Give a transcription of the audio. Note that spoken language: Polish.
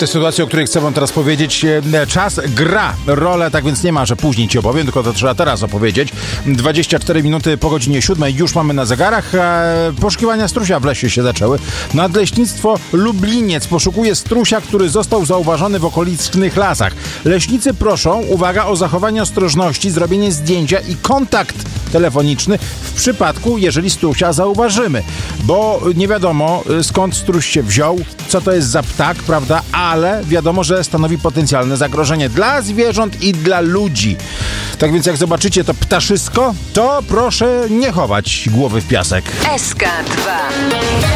tej sytuacji, o której chcę wam teraz powiedzieć, czas gra rolę, tak więc nie ma, że później ci opowiem, tylko to trzeba teraz opowiedzieć. 24 minuty po godzinie 7 już mamy na zegarach. Poszukiwania strusia w lesie się zaczęły. Nadleśnictwo Lubliniec poszukuje strusia, który został zauważony w okolicznych lasach. Leśnicy proszą, uwaga, o zachowanie ostrożności, zrobienie zdjęcia i kontakt telefoniczny w przypadku, jeżeli strusia zauważymy. Bo nie wiadomo, skąd struś się wziął, co to jest za ptak, prawda? Ale wiadomo, że stanowi potencjalne zagrożenie dla zwierząt i dla ludzi. Tak więc jak zobaczycie to ptaszysko, to proszę nie chować głowy w piasek. SK2